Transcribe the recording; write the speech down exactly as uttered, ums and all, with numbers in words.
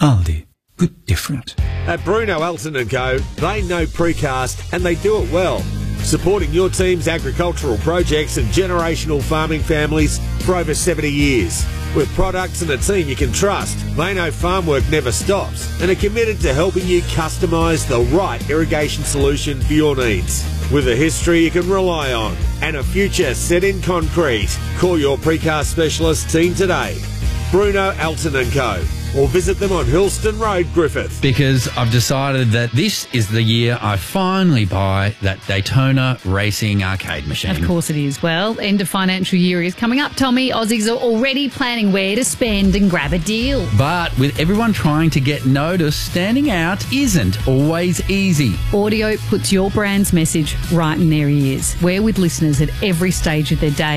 Aldi. Good different. At Bruno Elton and Co, they know precast and they do it well. Supporting your team's agricultural projects and generational farming families for over seventy years. With products and a team you can trust, they know farm work never stops and are committed to helping you customise the right irrigation solution for your needs. With a history you can rely on and a future set in concrete, call your precast specialist team today. Bruno Elton and Co. Or visit them on Hillston Road, Griffith. Because I've decided that this is the year I finally buy that Daytona Racing arcade machine. Of course it is. Well, end of financial year is coming up, Tommy. Aussies are already planning where to spend and grab a deal. But with everyone trying to get noticed, standing out isn't always easy. Audio puts your brand's message right in their ears. We're with listeners at every stage of their day.